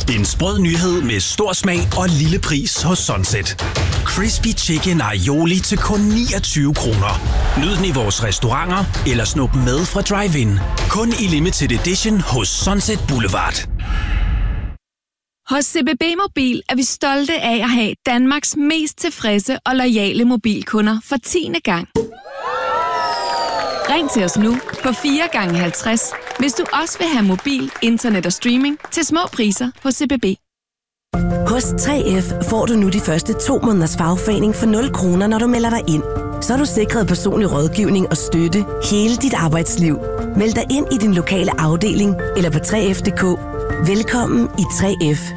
En sprød nyhed med stor smag og lille pris hos Sunset. Crispy Chicken Aioli til kun 29 kroner. Nyd den i vores restauranter eller snup med fra drive-in. Kun i limited edition hos Sunset Boulevard. Hos CBB Mobil er vi stolte af at have Danmarks mest tilfredse og loyale mobilkunder for 10. gang. Ring til os nu på 4x50, hvis du også vil have mobil, internet og streaming til små priser hos CBB. Hos 3F får du nu de første 2 måneders fagforening for 0 kroner, når du melder dig ind. Så er du sikret personlig rådgivning og støtte hele dit arbejdsliv. Meld dig ind i din lokale afdeling eller på 3F.dk. Velkommen i 3F.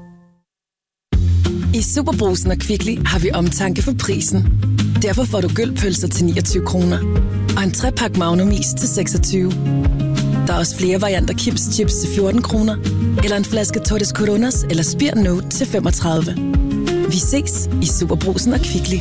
I Superbrugsen og Kvickly har vi omtanke for prisen. Derfor får du gølpølser til 29 kroner. Og en 3-pakke Magnum Is til 26. Der er også flere varianter Kims Chips til 14 kroner. Eller en flaske Tortes Coronas eller Spir Note til 35. Vi ses i Superbrugsen og Kvickly.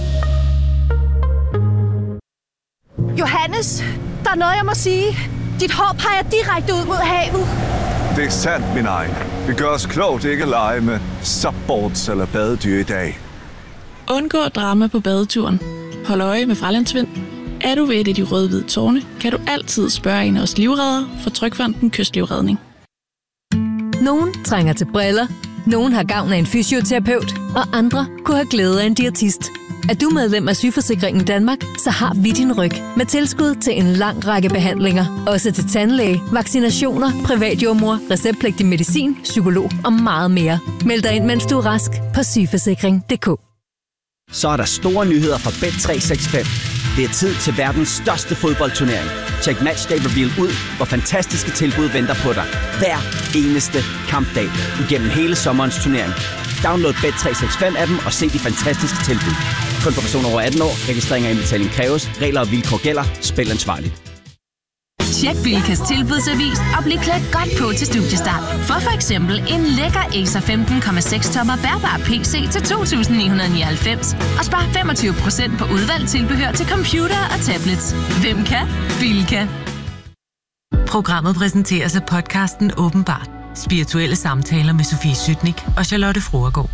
Johannes, der er noget, jeg må sige. Dit hår peger direkte ud mod havet. Det er sandt, min egen. Det gør os klogt ikke at lege med subboards eller badedyr i dag. Undgå drama på badeturen. Hold øje med fralandsvind. Er du ved et af de røde-hvide tårne, kan du altid spørge en af os livreddere fra Trygfonden Kystlivredning. Nogen trænger til briller, nogen har gavn af en fysioterapeut, og andre kunne have glæde af en diætist. Er du medlem af Sygeforsikringen Danmark, så har vi din ryg med tilskud til en lang række behandlinger. Også til tandlæge, vaccinationer, privatjordmor, receptpligtig medicin, psykolog og meget mere. Meld dig ind, mens du er rask på sygeforsikring.dk. Så er der store nyheder fra Bet365. Det er tid til verdens største fodboldturnering. Check Matchday Reveal ud, hvor fantastiske tilbud venter på dig. Hver eneste kampdag igennem hele sommerens turnering. Download Bet365-appen og se de fantastiske tilbud. Kun for personer over 18 år. Registrering og indbetaling kræves. Regler og vilkår gælder. Spil ansvarligt. Tjek Bilkas tilbudsavis og bliv klædt godt på til studiestart. For eksempel en lækker Acer 15,6 tommer bærbar PC til 2.999 og spar 25% på udvalgt tilbehør til computer og tablets. Hvem kan? Bilka. Programmet præsenteres af podcasten Åbenbart. Spirituelle samtaler med Sofie Sytnik og Charlotte Fruergaard.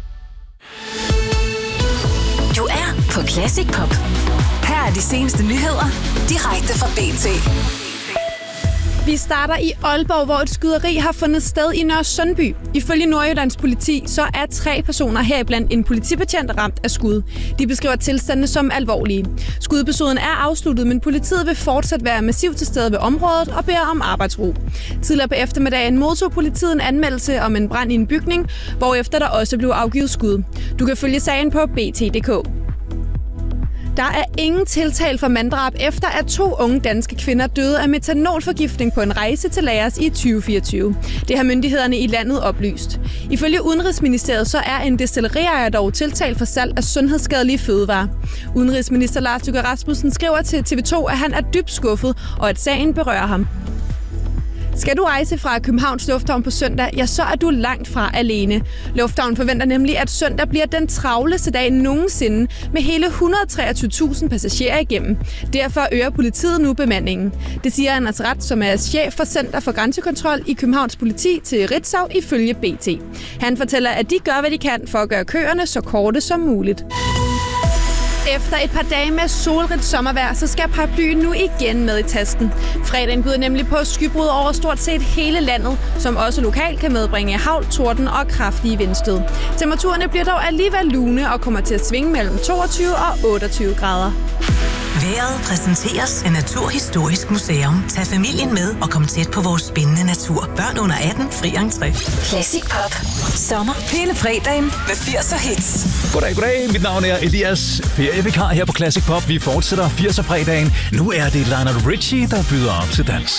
Du er på Classic Pop. Her er de seneste nyheder direkte fra BT. Vi starter i Aalborg, hvor et skyderi har fundet sted i Nørresundby. Ifølge Nordjyllands politi, så er 3 personer heriblandt en politibetjent ramt af skud. De beskriver tilstandene som alvorlige. Skudepisoden er afsluttet, men politiet vil fortsat være massivt til stede ved området og beder om arbejdsro. Tidligere på eftermiddagen modtog politiet en anmeldelse om en brand i en bygning, hvorefter der også blev afgivet skud. Du kan følge sagen på bt.dk. Der er ingen tiltale for manddrab efter, at 2 unge danske kvinder døde af metanolforgiftning på en rejse til Laos i 2024. Det har myndighederne i landet oplyst. Ifølge Udenrigsministeriet så er en destillerejer dog tiltalt for salg af sundhedsskadelige fødevarer. Udenrigsminister Lars Løkke Rasmussen skriver til TV2, at han er dybt skuffet, og at sagen berører ham. Skal du rejse fra Københavns Lufthavn på søndag, ja, så er du langt fra alene. Lufthavnen forventer nemlig, at søndag bliver den travleste dag nogensinde med hele 123.000 passagerer igennem. Derfor øger politiet nu bemandingen. Det siger Anders Ret, som er chef for Center for Grænsekontrol i Københavns Politi til Ritzau ifølge BT. Han fortæller, at de gør, hvad de kan for at gøre køerne så korte som muligt. Efter et par dage med solrigt sommervejr, så skal paraplyen nu igen med i tasken. Fredagen byder nemlig på skybrud over stort set hele landet, som også lokalt kan medbringe hagl, torden og kraftige vindstød. Temperaturerne bliver dog alligevel lune og kommer til at svinge mellem 22 og 28 grader. Vejret præsenteres af Naturhistorisk Museum. Tag familien med og kom tæt på vores spændende natur. Børn under 18 fri entré. Classic Pop. Sommer hele fredagen med 80'er hits. Goddag. Mit navn er Elias, ferievikar her på Classic Pop. Vi fortsætter 80'er fredagen. Nu er det Lionel Richie, der byder op til dans.